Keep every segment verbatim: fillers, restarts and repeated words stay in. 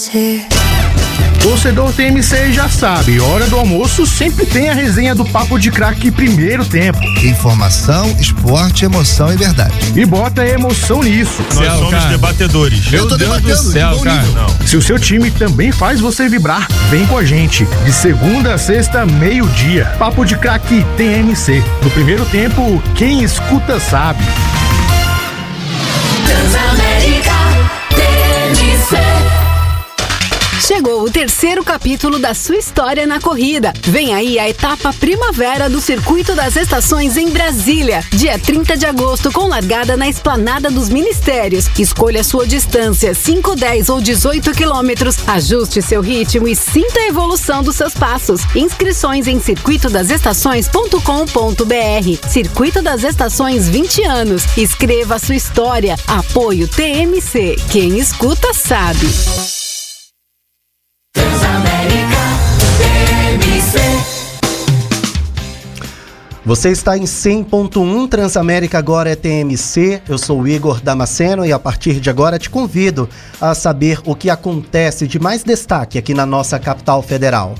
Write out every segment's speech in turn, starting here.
Torcedor T M C já sabe, hora do almoço sempre tem a resenha do Papo de Craque Primeiro Tempo. Informação, esporte, emoção e verdade. E bota emoção nisso. Nós céu, somos cara. debatedores. Meu Deus do céu, cara. Não. Se o seu time também faz você vibrar, vem com a gente. De segunda a sexta, meio-dia. Papo de Craque T M C. No Primeiro Tempo, quem escuta sabe. Transamérica T M C. Chegou o terceiro capítulo da sua história na corrida. Vem aí a etapa primavera do Circuito das Estações em Brasília. Dia trinta de agosto, com largada na Esplanada dos Ministérios. Escolha sua distância, cinco, dez ou dezoito quilômetros. Ajuste seu ritmo e sinta a evolução dos seus passos. Inscrições em circuito das estações ponto com ponto b r. Circuito das Estações, vinte anos. Escreva a sua história. Apoio T M C. Quem escuta sabe. Transamérica T M C. Você está em cem ponto um, Transamérica agora é T M C, eu sou o Igor Damasceno e a partir de agora te convido a saber o que acontece de mais destaque aqui na nossa capital federal.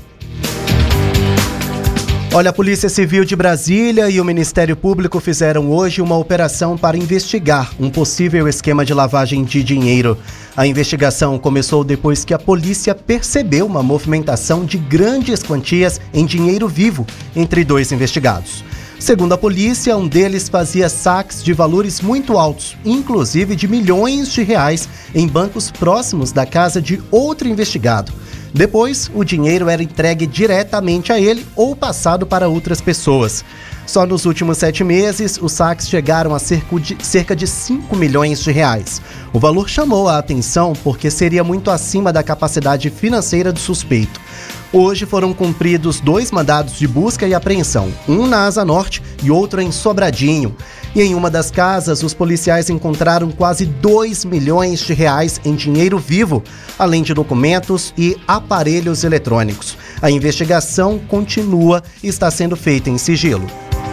Olha, a Polícia Civil de Brasília e o Ministério Público fizeram hoje uma operação para investigar um possível esquema de lavagem de dinheiro. A investigação começou depois que a polícia percebeu uma movimentação de grandes quantias em dinheiro vivo entre dois investigados. Segundo a polícia, um deles fazia saques de valores muito altos, inclusive de milhões de reais, em bancos próximos da casa de outro investigado. Depois, o dinheiro era entregue diretamente a ele ou passado para outras pessoas. Só nos últimos sete meses, os saques chegaram a cerca de cinco milhões de reais. O valor chamou a atenção porque seria muito acima da capacidade financeira do suspeito. Hoje foram cumpridos dois mandados de busca e apreensão, um na Asa Norte e outro em Sobradinho. E em uma das casas, os policiais encontraram quase dois milhões de reais em dinheiro vivo, além de documentos e aparelhos eletrônicos. A investigação continua e está sendo feita em sigilo.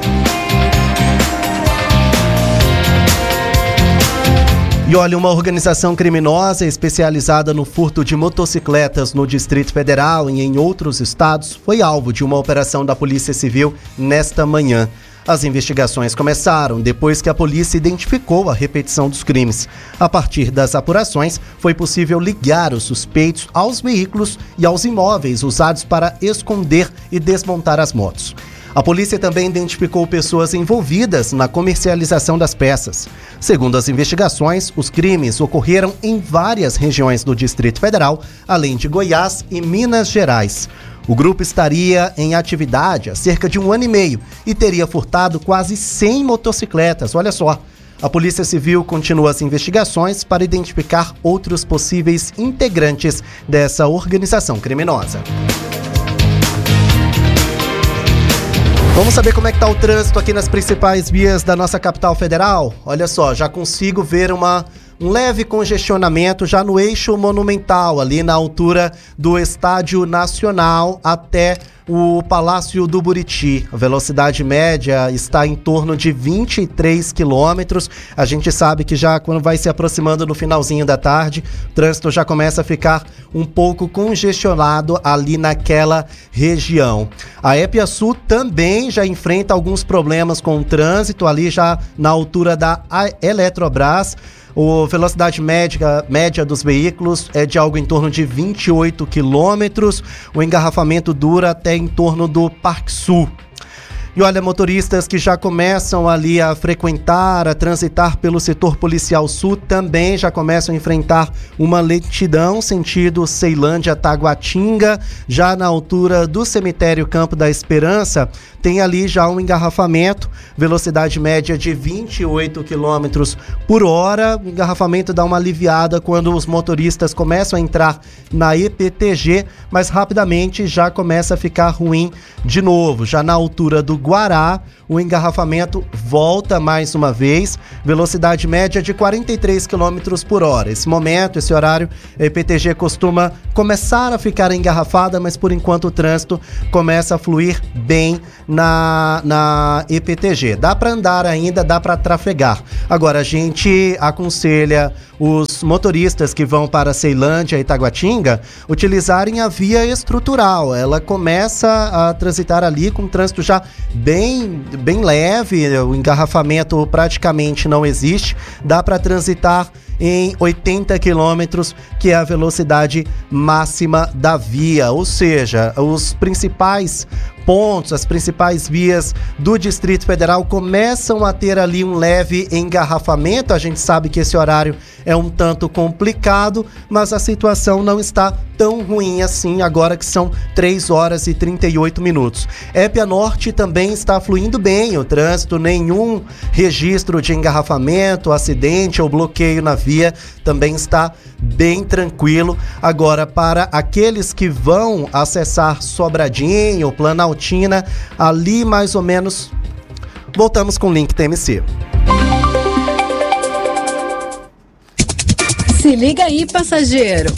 E olha, uma organização criminosa especializada no furto de motocicletas no Distrito Federal e em outros estados foi alvo de uma operação da Polícia Civil nesta manhã. As investigações começaram depois que a polícia identificou a repetição dos crimes. A partir das apurações, foi possível ligar os suspeitos aos veículos e aos imóveis usados para esconder e desmontar as motos. A polícia também identificou pessoas envolvidas na comercialização das peças. Segundo as investigações, os crimes ocorreram em várias regiões do Distrito Federal, além de Goiás e Minas Gerais. O grupo estaria em atividade há cerca de um ano e meio e teria furtado quase cem motocicletas, olha só. A Polícia Civil continua as investigações para identificar outros possíveis integrantes dessa organização criminosa. Vamos saber como é que está o trânsito aqui nas principais vias da nossa capital federal? Olha só, já consigo ver uma, um leve congestionamento já no eixo monumental, ali na altura do Estádio Nacional até o Palácio do Buriti. A velocidade média está em torno de vinte e três quilômetros. A gente sabe que já quando vai se aproximando no finalzinho da tarde, o trânsito já começa a ficar um pouco congestionado ali naquela região. A EpiaSul também já enfrenta alguns problemas com o trânsito ali já na altura da Eletrobras. A velocidade média, média dos veículos é de algo em torno de vinte e oito quilômetros. O engarrafamento dura até em torno do Parque Sul. E olha, motoristas que já começam ali a frequentar, a transitar pelo setor policial sul, também já começam a enfrentar uma lentidão sentido Ceilândia-Taguatinga, já na altura do cemitério Campo da Esperança, tem ali já um engarrafamento, velocidade média de vinte e oito quilômetros por hora. O engarrafamento dá uma aliviada quando os motoristas começam a entrar na E P T G, mas rapidamente já começa a ficar ruim de novo, já na altura do Guará, o engarrafamento volta mais uma vez, velocidade média de quarenta e três quilômetros por hora. Esse momento, esse horário, a E P T G costuma começar a ficar engarrafada, mas por enquanto o trânsito começa a fluir bem na, na E P T G. Dá para andar ainda, dá para trafegar. Agora, a gente aconselha os motoristas que vão para Ceilândia e Itaguatinga utilizarem a via estrutural. Ela começa a transitar ali com trânsito já bem, bem leve, o engarrafamento praticamente não existe, dá para transitar em oitenta quilômetros, que é a velocidade máxima da via, ou seja, os principais pontos, as principais vias do Distrito Federal começam a ter ali um leve engarrafamento. A gente sabe que esse horário é um tanto complicado, mas a situação não está tão ruim assim agora que são três horas e trinta e oito minutos. Épia Norte também está fluindo bem o trânsito, nenhum registro de engarrafamento, acidente ou bloqueio na via, também está bem tranquilo. Agora, para aqueles que vão acessar Sobradinho, Planaltina, ali mais ou menos, voltamos com o link T M C. Se liga aí, passageiro.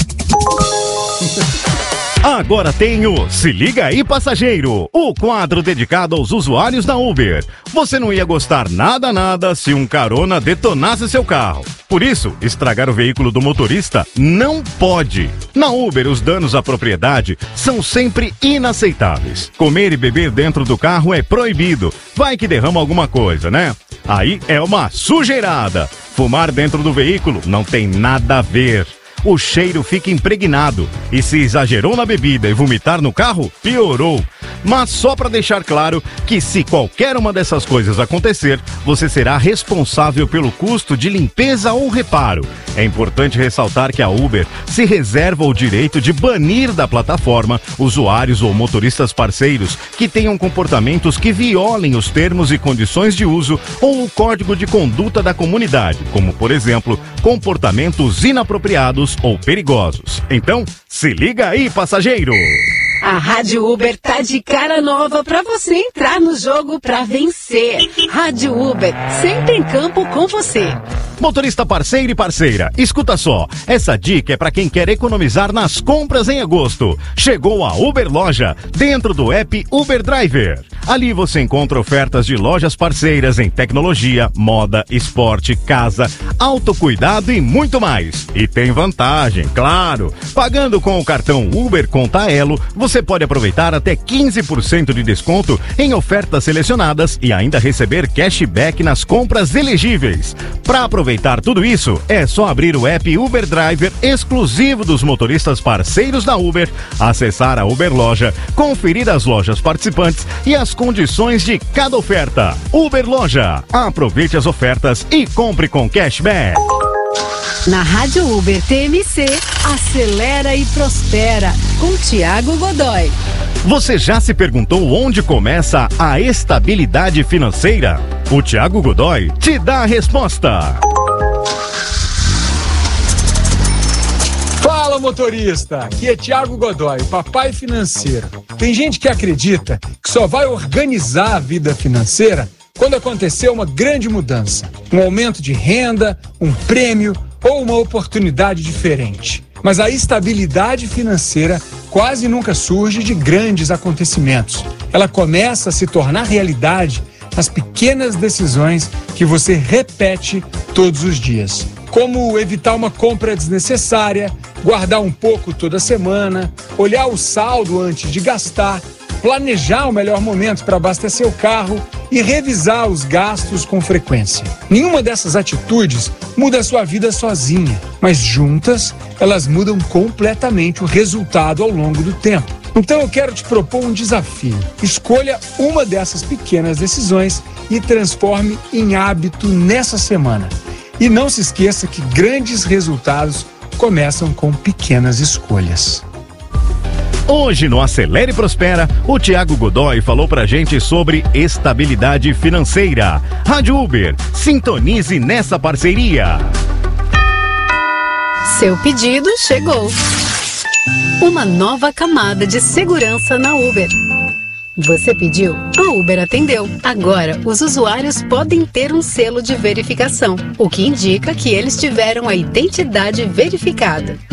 Agora tem o Se Liga Aí Passageiro, o quadro dedicado aos usuários da Uber. Você não ia gostar nada nada se um carona detonasse seu carro. Por isso, estragar o veículo do motorista não pode. Na Uber, os danos à propriedade são sempre inaceitáveis. Comer e beber dentro do carro é proibido. Vai que derrama alguma coisa, né? Aí é uma sujeirada. Fumar dentro do veículo não tem nada a ver. O cheiro fica impregnado. E se exagerou na bebida e vomitar no carro, piorou. Mas só para deixar claro que se qualquer uma dessas coisas acontecer, você será responsável pelo custo de limpeza ou reparo. É importante ressaltar que a Uber se reserva o direito de banir da plataforma usuários ou motoristas parceiros que tenham comportamentos que violem os termos e condições de uso ou o código de conduta da comunidade, como, por exemplo, comportamentos inapropriados ou perigosos. Então, se liga aí, passageiro! A Rádio Uber tá de cara nova pra você entrar no jogo pra vencer. Rádio Uber, sempre em campo com você. Motorista parceiro e parceira, escuta só, essa dica é para quem quer economizar nas compras em agosto. Chegou a Uber Loja, dentro do app Uber Driver. Ali você encontra ofertas de lojas parceiras em tecnologia, moda, esporte, casa, autocuidado e muito mais. E tem vantagem, claro. Pagando com o cartão Uber Conta Elo, você pode aproveitar até quinze por cento de desconto em ofertas selecionadas e ainda receber cashback nas compras elegíveis. Para aproveitar tudo isso, é só abrir o app Uber Driver exclusivo dos motoristas parceiros da Uber, acessar a Uber Loja, conferir as lojas participantes e as condições de cada oferta. Uber Loja, aproveite as ofertas e compre com cashback. Na Rádio Uber T M C, acelera e prospera, com Tiago Godoy. Você já se perguntou onde começa a estabilidade financeira? O Tiago Godoy te dá a resposta. Fala, motorista! Aqui é Tiago Godoy, papai financeiro. Tem gente que acredita que só vai organizar a vida financeira quando acontecer uma grande mudança, um aumento de renda, um prêmio ou uma oportunidade diferente. Mas a estabilidade financeira quase nunca surge de grandes acontecimentos. Ela começa a se tornar realidade nas pequenas decisões que você repete todos os dias. Como evitar uma compra desnecessária, guardar um pouco toda semana, olhar o saldo antes de gastar, planejar o melhor momento para abastecer o carro e revisar os gastos com frequência. Nenhuma dessas atitudes muda a sua vida sozinha, mas juntas elas mudam completamente o resultado ao longo do tempo. Então eu quero te propor um desafio. Escolha uma dessas pequenas decisões e transforme em hábito nessa semana. E não se esqueça que grandes resultados começam com pequenas escolhas. Hoje no Acelere e Prospera, o Tiago Godoy falou pra gente sobre estabilidade financeira. Rádio Uber, sintonize nessa parceria. Seu pedido chegou. Uma nova camada de segurança na Uber. Você pediu? A Uber atendeu. Agora, os usuários podem ter um selo de verificação, o que indica que eles tiveram a identidade verificada.